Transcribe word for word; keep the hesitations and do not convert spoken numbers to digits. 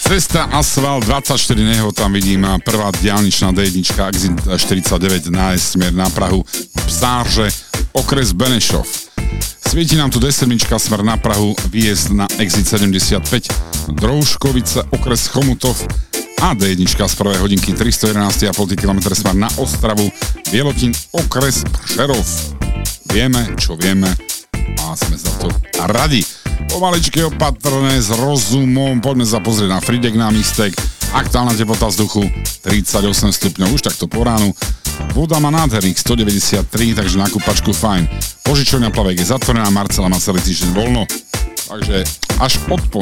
Cesta Asfalt dvadsaťštyri, neho tam vidím, prvá diaľničná dé jedna, exit štyridsaťdeväť, nájsť smer na Prahu, Psárže, okres Benešov. Svieti nám tu dé sedem, smer na Prahu, výjezd na exit sedemdesiatpäť, Drouškovice, okres Chomutov a dé jedna z prvej hodinky tristojedenásť celá päť kilometra smer na Ostravu, Bielotín, okres Přerov. Vieme, čo vieme a sme za to radi. Pomaličky opatrné, s rozumom, poďme sa pozrieť na Fridek námistek, aktuálna teplota vzduchu tridsaťosem stupňov, už takto po ránu. Voda má nádherných stodeväťdesiattri, takže na kúpačku fajn. Požičovňa Plavek je zatvorená, Marcela má celý týždeň voľno, takže až od